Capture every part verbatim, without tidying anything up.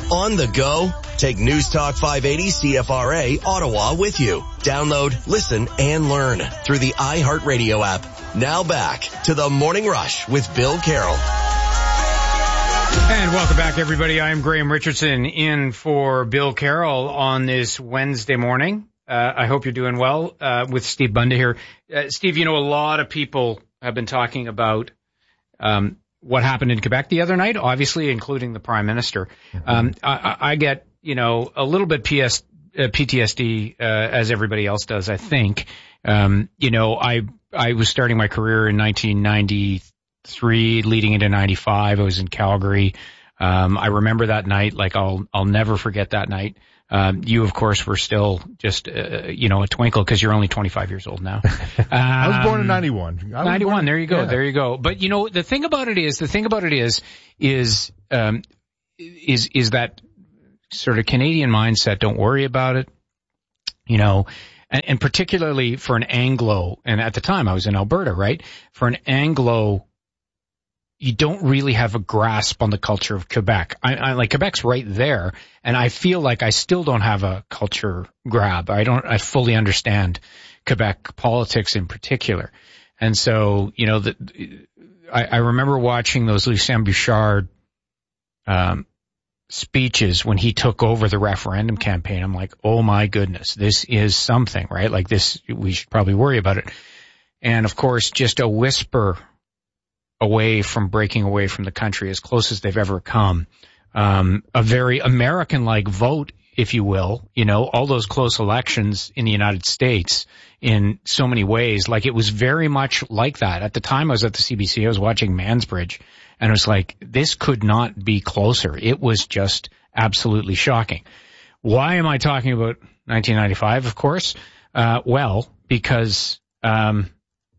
On the go? Take News Talk five eighty C F R A Ottawa with you. Download, listen, and learn through the iHeartRadio app. Now back to the Morning Rush with Bill Carroll. And welcome back, everybody. I am Graham Richardson in for Bill Carroll on this Wednesday morning. Uh, I hope you're doing well uh, with Steve Bunda here. Uh, Steve, you know, a lot of people have been talking about um, what happened in Quebec the other night, obviously, including the Prime Minister. Mm-hmm. Um, I, I get, you know, a little bit P S, uh, P T S D uh, as everybody else does, I think. Um, you know, I I was starting my career in nineteen ninety-three, leading into ninety-five. I was in Calgary. Um, I remember that night, like I'll I'll never forget that night. Um, you, of course, were still just, uh, you know, a twinkle because you're only twenty-five years old now. Um, I was born in ninety-one. ninety-one. Born, there you go. Yeah. There you go. But, you know, the thing about it is, the thing about it is, is, um, is, is that sort of Canadian mindset. Don't worry about it. You know, and, and particularly for an Anglo, and at the time I was in Alberta, right? For an Anglo, you don't really have a grasp on the culture of Quebec. I, I like Quebec's right there, and I feel like I still don't have a culture grab. I don't, I fully understand Quebec politics in particular. And so, you know, the, I, I remember watching those Lucien Bouchard, um, speeches when he took over the referendum campaign. I'm like, oh my goodness, this is something, right? Like this, we should probably worry about it. And of course, just a whisper away from breaking away from the country, as close as they've ever come. Um, a very American-like vote, if you will, you know, all those close elections in the United States in so many ways. Like it was very much like that. At the time I was at the C B C, I was watching Mansbridge, and it was like, this could not be closer. It was just absolutely shocking. Why am I talking about nineteen ninety-five, of course? Uh, well, because, um,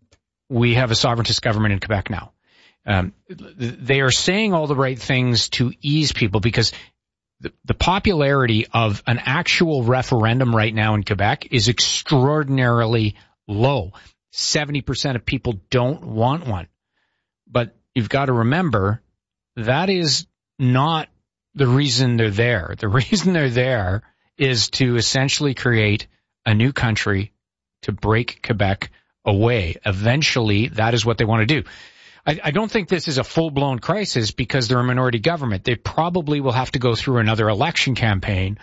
we have a sovereigntist government in Quebec now. Um, they are saying all the right things to ease people because the, the popularity of an actual referendum right now in Quebec is extraordinarily low. seventy percent of people don't want one. But you've got to remember that is not the reason they're there. The reason they're there is to essentially create a new country to break Quebec away. Eventually, that is what they want to do. I, I don't think this is a full-blown crisis because they're a minority government. They probably will have to go through another election campaign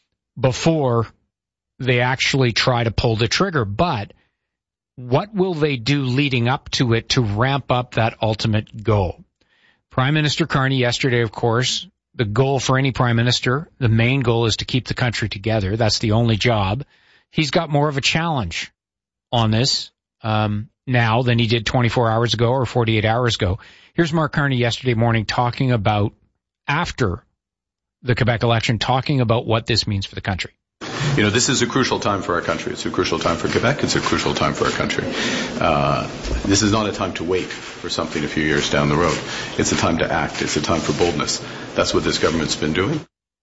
before they actually try to pull the trigger. But what will they do leading up to it to ramp up that ultimate goal? Prime Minister Carney yesterday, of course, the goal for any prime minister, the main goal is to keep the country together. That's the only job. He's got more of a challenge on this um now than he did twenty-four hours ago or forty-eight hours ago. Here's Mark Carney yesterday morning talking about, after the Quebec election, talking about what this means for the country. You know, this is a crucial time for our country. It's a crucial time for Quebec. It's a crucial time for our country. Uh, this is not a time to wait for something a few years down the road. It's a time to act. It's a time for boldness. That's what this government's been doing.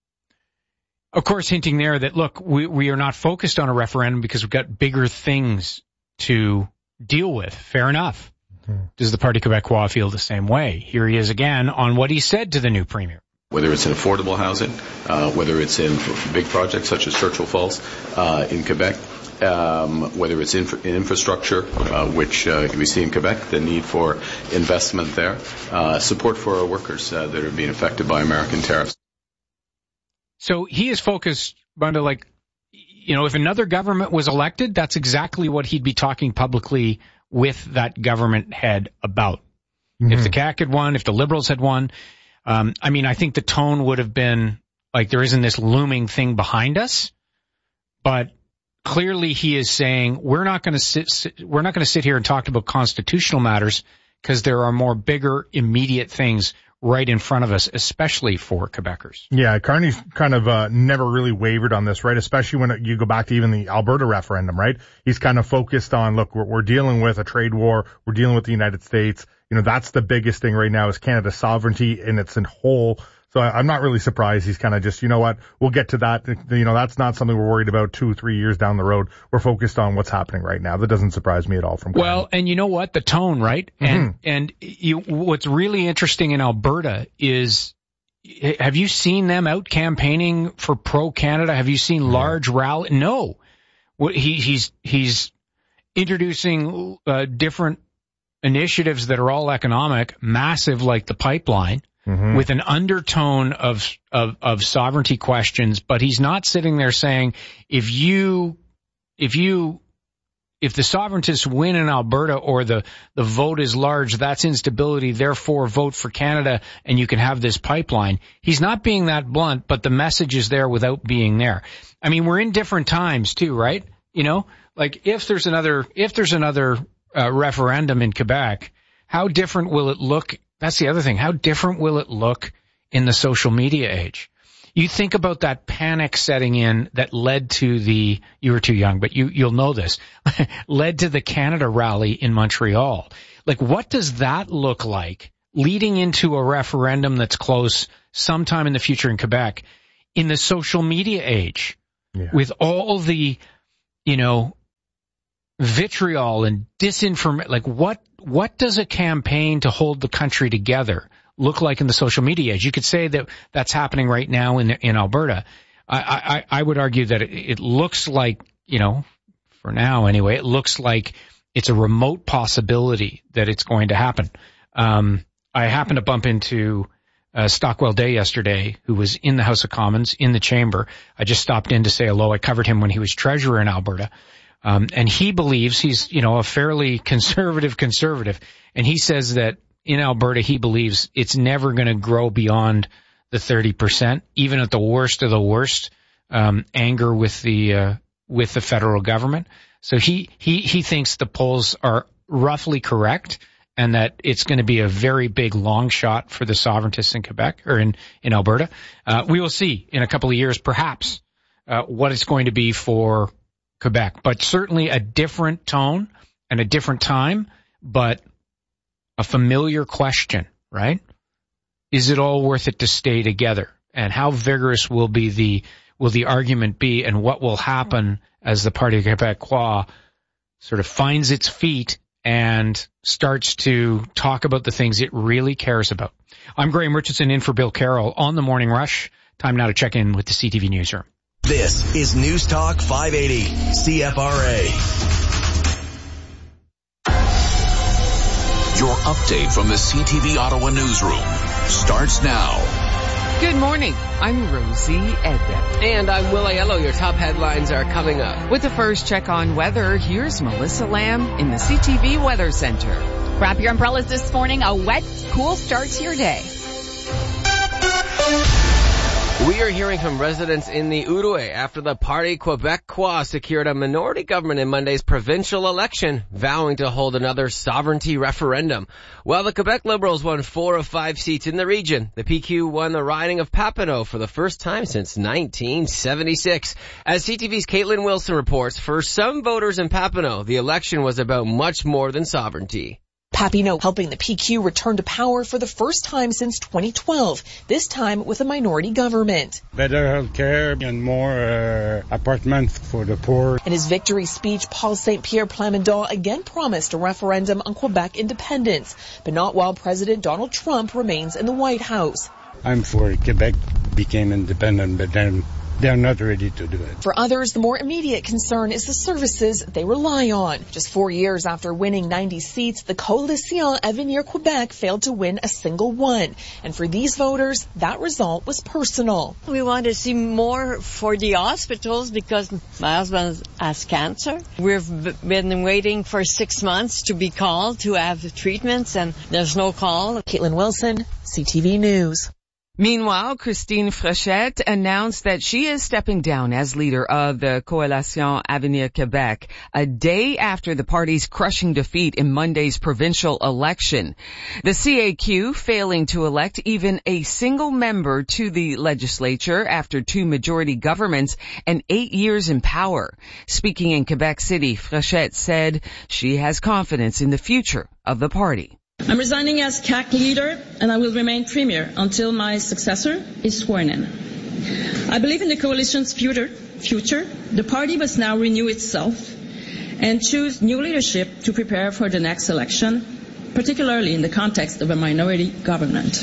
Of course, hinting there that, look, we, we are not focused on a referendum because we've got bigger things to deal with. Fair enough. Mm-hmm. Does the Parti Québécois feel the same way? Here he is again on what he said to the new premier. Whether it's in affordable housing, uh, whether it's in big projects such as Churchill Falls uh, in Quebec, um, whether it's in, in infrastructure, uh, which uh, we see in Quebec, the need for investment there, uh, support for our workers uh, that are being affected by American tariffs. So he is focused, Bunda, like, you know, if another government was elected, that's exactly what he'd be talking publicly with that government head about. Mm-hmm. If the C A C had won, if the Liberals had won, um, I mean, I think the tone would have been like there isn't this looming thing behind us, but clearly he is saying we're not going to sit, sit, we're not going to sit here and talk about constitutional matters because there are more bigger, immediate things right in front of us, especially for Quebecers. Yeah, Carney's kind of uh, never really wavered on this, right? Especially when you go back to even the Alberta referendum, right? He's kind of focused on, look, we're, we're dealing with a trade war. We're dealing with the United States. You know, that's the biggest thing right now is Canada's sovereignty in its whole. So I, I'm not really surprised. He's kind of just, you know what, we'll get to that. You know, that's not something we're worried about two, three years down the road. We're focused on what's happening right now. That doesn't surprise me at all from Carney. Well, and you know what? The tone, right? Mm-hmm. And, and you, what's really interesting in Alberta is have you seen them out campaigning for pro-Canada? Have you seen large rally? No. He, he's, he's introducing uh, different initiatives that are all economic, massive like the pipeline, mm-hmm. with an undertone of, of, of sovereignty questions, but he's not sitting there saying, if you, if you, if the sovereigntists win in Alberta or the, the vote is large, that's instability, therefore vote for Canada and you can have this pipeline. He's not being that blunt, but the message is there without being there. I mean, we're in different times too, right? You know, like if there's another, if there's another uh, referendum in Quebec, how different will it look? That's the other thing. How different will it look in the social media age? You think about that panic setting in that led to the, you were too young, but you, you'll know this, led to the Canada rally in Montreal. Like, what does that look like leading into a referendum that's close sometime in the future in Quebec in the social media age, yeah. with all the, you know, vitriol and disinformation? Like, what, what does a campaign to hold the country together look like in the social media age? You could say that that's happening right now in in Alberta. I, I, I would argue that it, it looks like, you know, for now anyway, it looks like it's a remote possibility that it's going to happen. Um, I happened to bump into uh, Stockwell Day yesterday, who was in the House of Commons, in the chamber. I just stopped in to say hello. I covered him when he was treasurer in Alberta. Um, and he believes he's, you know, a fairly conservative conservative. And he says that in Alberta, he believes it's never going to grow beyond the thirty percent, even at the worst of the worst, um, anger with the, uh, with the federal government. So he, he, he thinks the polls are roughly correct and that it's going to be a very big long shot for the sovereigntists in Quebec or in, in Alberta. Uh, we will see in a couple of years, perhaps, uh, what it's going to be for Quebec, but certainly a different tone and a different time, but a familiar question, right? Is it all worth it to stay together? And how vigorous will be the will the argument be, and what will happen as the Parti Québécois sort of finds its feet and starts to talk about the things it really cares about? I'm Graham Richardson, in for Bill Carroll on the Morning Rush. Time now to check in with the C T V Newsroom. This is News Talk five eighty C F R A. Your update from the C T V Ottawa newsroom starts now. Good morning. I'm Rosie Edda. And I'm Will Aiello. Your top headlines are coming up. With the first check on weather, here's Melissa Lamb in the C T V Weather Center. Grab your umbrellas this morning. A wet, cool start to your day. We are hearing from residents in the Outaouais after the Parti Québécois secured a minority government in Monday's provincial election, vowing to hold another sovereignty referendum. While the Quebec Liberals won four of five seats in the region, the P Q won the riding of Papineau for the first time since nineteen seventy-six. As C T V's Caitlin Wilson reports, for some voters in Papineau, the election was about much more than sovereignty. Papineau helping the P Q return to power for the first time since twenty twelve, this time with a minority government. Better health care and more uh, apartments for the poor. In his victory speech, Paul Saint Pierre Plamondon again promised a referendum on Quebec independence, but not while President Donald Trump remains in the White House. I'm for Quebec became independent, but then they're not ready to do it. For others, the more immediate concern is the services they rely on. Just four years after winning ninety seats, the Coalition Avenir Quebec failed to win a single one. And for these voters, that result was personal. We want to see more for the hospitals because my husband has cancer. We've been waiting for six months to be called to have the treatments, and there's no call. Caitlin Wilson, C T V News. Meanwhile, Christine Frechette announced that she is stepping down as leader of the Coalition Avenir Québec a day after the party's crushing defeat in Monday's provincial election. The C A Q failing to elect even a single member to the legislature after two majority governments and eight years in power. Speaking in Quebec City, Frechette said she has confidence in the future of the party. I'm resigning as C A Q leader, and I will remain premier until my successor is sworn in. I believe in the coalition's future. Future. The party must now renew itself and choose new leadership to prepare for the next election, particularly in the context of a minority government.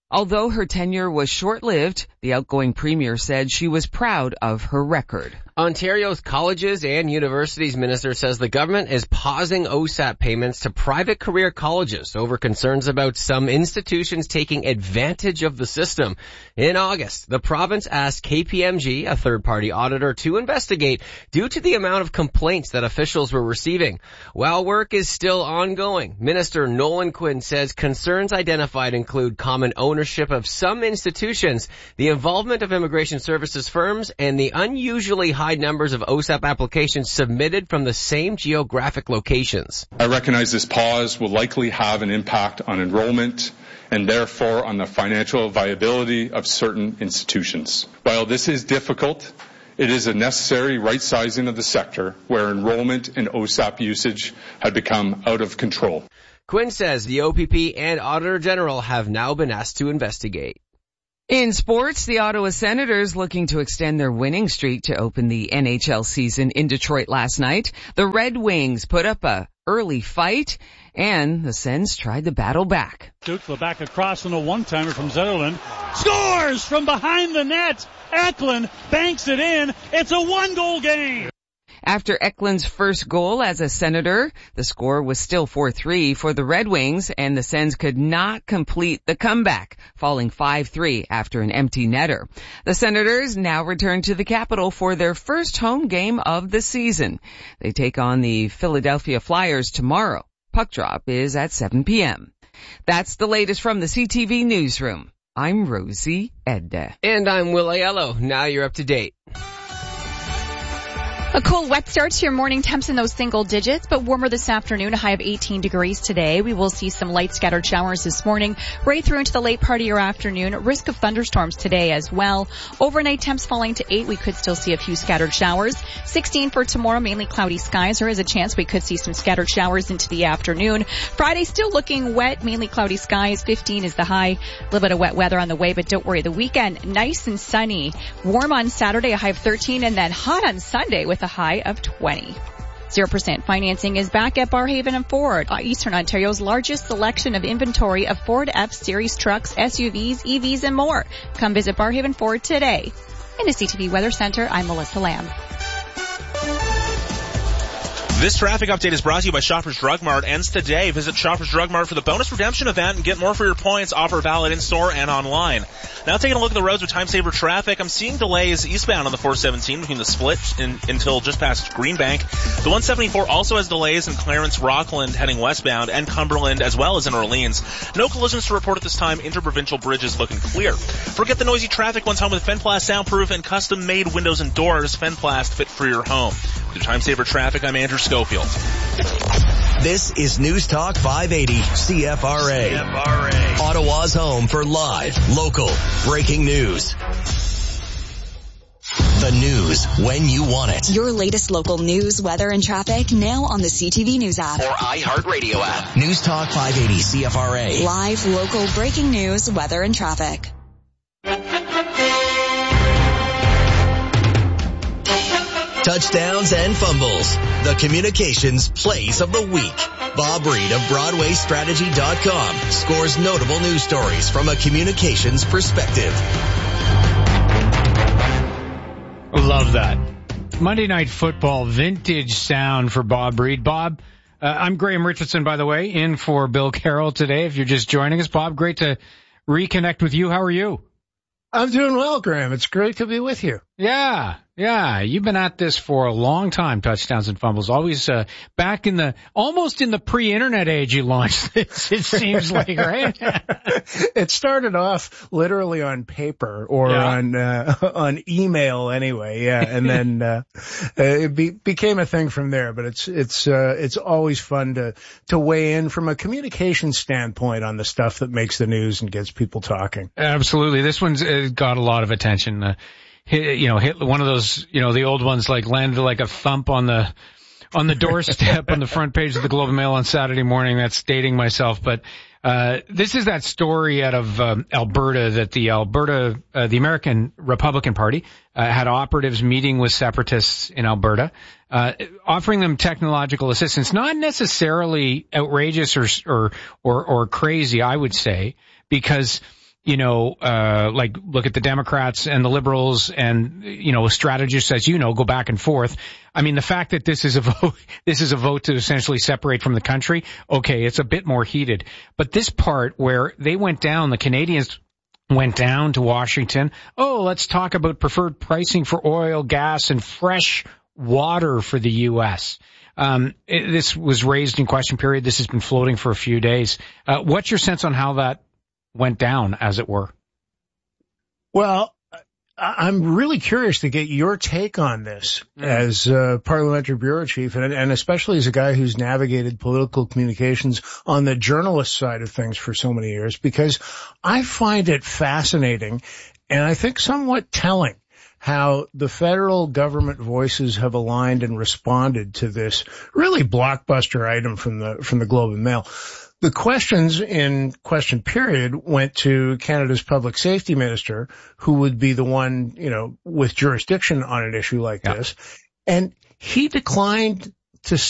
Although her tenure was short-lived, the outgoing premier said she was proud of her record. Ontario's Colleges and Universities Minister says the government is pausing O S A P payments to private career colleges over concerns about some institutions taking advantage of the system. In August, the province asked K P M G, a third-party auditor, to investigate due to the amount of complaints that officials were receiving. While work is still ongoing, Minister Nolan Quinn says concerns identified include common ownership of some institutions, the involvement of immigration services firms, and the unusually high numbers of O S A P applications submitted from the same geographic locations. I recognize this pause will likely have an impact on enrollment and therefore on the financial viability of certain institutions. While this is difficult, it is a necessary right-sizing of the sector where enrollment and O S A P usage had become out of control. Quinn says the O P P and Auditor General have now been asked to investigate. In sports, the Ottawa Senators looking to extend their winning streak to open the N H L season in Detroit last night. The Red Wings put up a early fight, and the Sens tried to battle back. Duke back across on a one-timer from Zetterlund. Scores from behind the net. Eklund banks it in. It's a one-goal game. After Eklund's first goal as a Senator, the score was still four three for the Red Wings, and the Sens could not complete the comeback, falling five three after an empty netter. The Senators now return to the capital for their first home game of the season. They take on the Philadelphia Flyers tomorrow. Puck drop is at seven p.m. That's the latest from the C T V Newsroom. I'm Rosie Edda. And I'm Will Aiello. Now you're up to date. A cool wet start to your morning, temps in those single digits, but warmer this afternoon, a high of eighteen degrees today. We will see some light scattered showers this morning, right through into the late part of your afternoon. Risk of thunderstorms today as well. Overnight temps falling to eight. We could still see a few scattered showers. sixteen for tomorrow, mainly cloudy skies. There is a chance we could see some scattered showers into the afternoon. Friday still looking wet, mainly cloudy skies. fifteen is the high. A little bit of wet weather on the way, but don't worry. The weekend, nice and sunny. Warm on Saturday, a high of thirteen, and then hot on Sunday with a high of twenty. zero percent financing is back at Barrhaven and Ford, Eastern Ontario's largest selection of inventory of Ford F-Series trucks, S U Vs, E Vs, and more. Come visit Barrhaven Ford today. In the C T V Weather Center, I'm Melissa Lamb. This traffic update is brought to you by Shoppers Drug Mart. Ends today. Visit Shoppers Drug Mart for the bonus redemption event and get more for your points. Offer valid in-store and online. Now taking a look at the roads with time-saver traffic, I'm seeing delays eastbound on the four seventeen between the split in, until just past Greenbank. The one seventy-four also has delays in Clarence, Rockland heading westbound, and Cumberland as well as in Orleans. No collisions to report at this time. Interprovincial bridge is looking clear. Forget the noisy traffic once home with Fenplast soundproof and custom-made windows and doors. Fenplast fit for your home. With your time-saver traffic, I'm Andrew Schofield. This is News Talk five eighty C F R A. C F R A. Ottawa's home for live, local, breaking news. The news when you want it. Your latest local news, weather, and traffic now on the C T V News app. Or iHeartRadio app. News Talk five eighty C F R A. Live, local, breaking news, weather, and traffic. Touchdowns and fumbles. The communications plays of the week. Bob Reed of Broadway Strategy dot com scores notable news stories from a communications perspective. Love that. Monday Night Football vintage sound for Bob Reed. Bob, uh, I'm Graham Richardson, by the way, in for Bill Carroll today. If you're just joining us, Bob, great to reconnect with you. How are you? I'm doing well, Graham. It's great to be with you. Yeah, yeah. You've been at this for a long time, touchdowns and fumbles. Always uh, back in the, almost in the pre-internet age you launched this, it seems like, right? It started off literally on paper or yeah. on uh, on email anyway, yeah. And then uh, it be, became a thing from there. But it's it's uh, it's always fun to to weigh in from a communication standpoint on the stuff that makes the news and gets people talking. Absolutely. This one's uh, got a lot of attention. Uh, Hit, you know, hit one of those, you know, the old ones like landed like a thump on the, on the doorstep on the front page of the Globe and Mail on Saturday morning. That's dating myself, but, uh, this is that story out of, um, Alberta that the Alberta, uh, the American Republican Party, uh, had operatives meeting with separatists in Alberta, uh, offering them technological assistance, not necessarily outrageous or, or, or, or crazy, I would say, because you know, uh, like look at the Democrats and the Liberals and, you know, strategists, as you know, go back and forth. I mean, the fact that this is a vote, this is a vote to essentially separate from the country. Okay. It's a bit more heated, but this part where they went down, the Canadians went down to Washington. Oh, let's talk about preferred pricing for oil, gas, and fresh water for the U S. Um, it, this was raised in question period. This has been floating for a few days. Uh, what's your sense on how that went down, as it were? Well, I'm really curious to get your take on this mm. as uh, parliamentary bureau chief, and, and especially as a guy who's navigated political communications on the journalist side of things for so many years, because I find it fascinating and I think somewhat telling how the federal government voices have aligned and responded to this really blockbuster item from the from the Globe and Mail. The questions in question period went to Canada's public safety minister, who would be the one, you know, with jurisdiction on an issue like yeah. this. And he declined